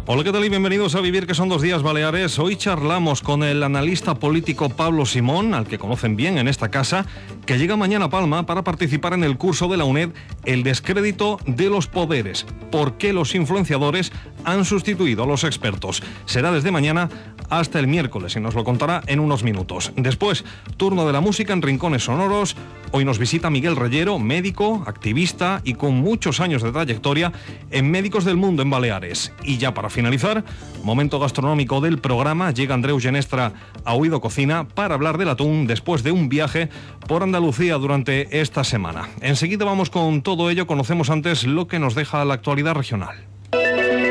Hola, ¿qué tal? Y bienvenidos a Vivir, que son 2 días baleares. Hoy charlamos con el analista político Pablo Simón, al que conocen bien en esta casa, que llega mañana a Palma para participar en el curso de la UNED El descrédito de los poderes. ¿Por qué los influenciadores han sustituido a los expertos? Será desde mañana hasta el miércoles y nos lo contará en unos minutos. Después, turno de la música en Rincones Sonoros. Hoy nos visita Miguel Reyero, médico, activista y con muchos años de trayectoria en Médicos del Mundo en Baleares. Y ya para finalizar, momento gastronómico del programa, llega Andreu Genestra a Oído Cocina para hablar del atún después de un viaje por Andalucía durante esta semana. Enseguida vamos con todo ello, conocemos antes lo que nos deja la actualidad regional.